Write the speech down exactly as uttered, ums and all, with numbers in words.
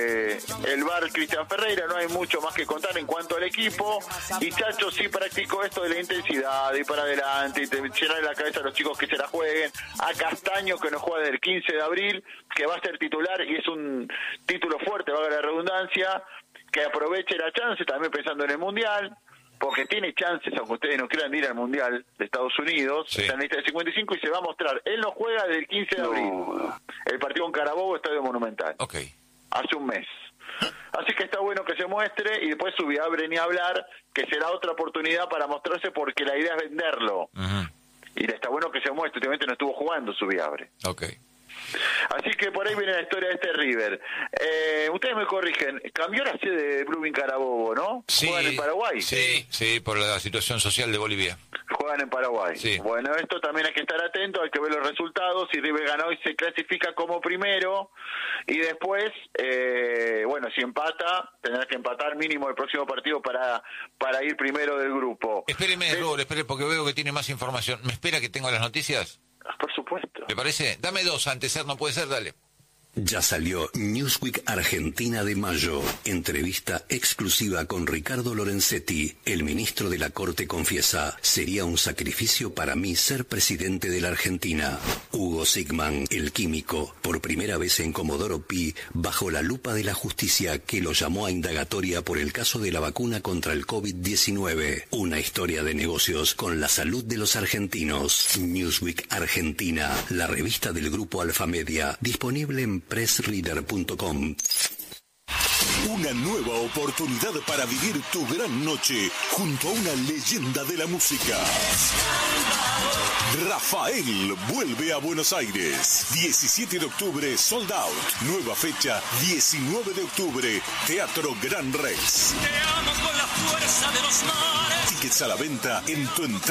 Eh, el bar Cristian Ferreira, no hay mucho más que contar en cuanto al equipo. Y Chacho sí practicó esto de la intensidad, de ir para adelante, y de llenarle la cabeza a los chicos que se la jueguen. A Castaño, que nos juega desde el quince de abril, que va a ser titular y es un título fuerte, valga la redundancia, que aproveche la chance también pensando en el Mundial, porque tiene chances, aunque ustedes no quieran ir al Mundial de Estados Unidos, sí. Está en la lista de cincuenta y cinco y se va a mostrar. Él no juega desde el quince de abril, no. El partido en Carabobo, Estadio Monumental. Ok. Hace un mes. Así que está bueno que se muestre, y después Subiabre ni hablar, que será otra oportunidad para mostrarse, porque la idea es venderlo. Uh-huh. Y está bueno que se muestre, últimamente no estuvo jugando Subiabre. Ok. Así que por ahí viene la historia de este River. Eh, ustedes me corrigen, cambió la sede de Blooming Carabobo, ¿no? Sí, ¿Juegan en Paraguay? Sí, sí, por la situación social de Bolivia. Juegan en Paraguay. Sí. Bueno, esto también hay que estar atento, hay que ver los resultados. Si River ganó y se clasifica como primero, y después, eh, bueno, si empata, tendrá que empatar mínimo el próximo partido para para ir primero del grupo. Espéreme, ¿Sí? Raúl, espere, porque veo que tiene más información. ¿Me espera que tengo las noticias? Por supuesto. ¿Me parece? Dame dos antes, ser, no puede ser, dale. Ya salió Newsweek Argentina de mayo. Entrevista exclusiva con Ricardo Lorenzetti. El ministro de la Corte confiesa: sería un sacrificio para mí ser presidente de la Argentina. Hugo Sigman, el químico, por primera vez en Comodoro Pi, bajo la lupa de la justicia, que lo llamó a indagatoria por el caso de la vacuna contra el COVID diecinueve. Una historia de negocios con la salud de los argentinos. Newsweek Argentina, la revista del grupo Alfamedia, disponible en press reader punto com. Una nueva oportunidad para vivir tu gran noche junto a una leyenda de la música. Rafael vuelve a Buenos Aires. diecisiete de octubre, sold out. Nueva fecha, diecinueve de octubre, Teatro Gran Rex. Te amo con la fuerza de los mares. Tickets a la venta en tu entrada.